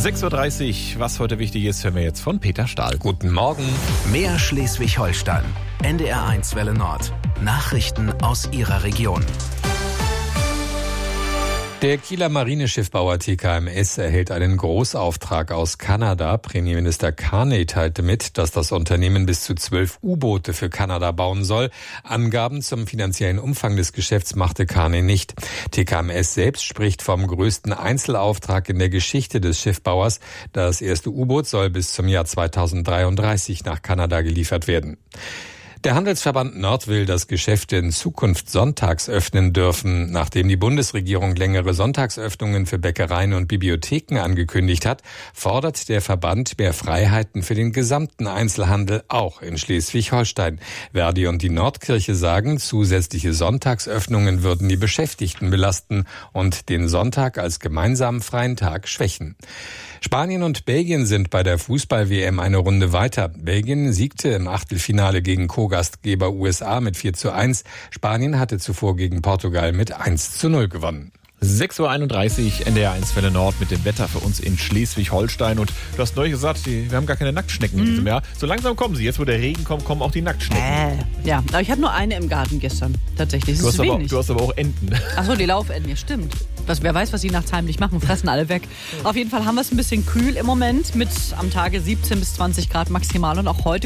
6.30 Uhr, was heute wichtig ist, hören wir jetzt von Peter Stahl. Guten Morgen. Mehr Schleswig-Holstein. NDR1 Welle Nord. Nachrichten aus Ihrer Region. Der Kieler Marineschiffbauer TKMS erhält einen Großauftrag aus Kanada. Premierminister Carney teilte mit, dass das Unternehmen bis zu 12 U-Boote für Kanada bauen soll. Angaben zum finanziellen Umfang des Geschäfts machte Carney nicht. TKMS selbst spricht vom größten Einzelauftrag in der Geschichte des Schiffbauers. Das erste U-Boot soll bis zum Jahr 2033 nach Kanada geliefert werden. Der Handelsverband Nord will, dass Geschäfte in Zukunft sonntags öffnen dürfen. Nachdem die Bundesregierung längere Sonntagsöffnungen für Bäckereien und Bibliotheken angekündigt hat, fordert der Verband mehr Freiheiten für den gesamten Einzelhandel, auch in Schleswig-Holstein. Verdi und die Nordkirche sagen, zusätzliche Sonntagsöffnungen würden die Beschäftigten belasten und den Sonntag als gemeinsamen freien Tag schwächen. Spanien und Belgien sind bei der Fußball-WM eine Runde weiter. Belgien siegte im Achtelfinale gegen Co-Gastgeber USA mit 4:1. Spanien hatte zuvor gegen Portugal mit 1:0 gewonnen. 6.31 Uhr, NDR1 Welle Nord mit dem Wetter für uns in Schleswig-Holstein. Und du hast neulich gesagt, wir haben gar keine Nacktschnecken in diesem Jahr. So langsam kommen sie. Jetzt, wo der Regen kommt, kommen auch die Nacktschnecken. Ja, aber ich hatte nur eine im Garten gestern. Tatsächlich. Du hast aber auch Enten. Achso, die Laufenten, ja stimmt. Wer weiß, was sie nachts heimlich machen, fressen alle weg. Auf jeden Fall haben wir es ein bisschen kühl im Moment mit am Tage 17 bis 20 Grad maximal und auch heute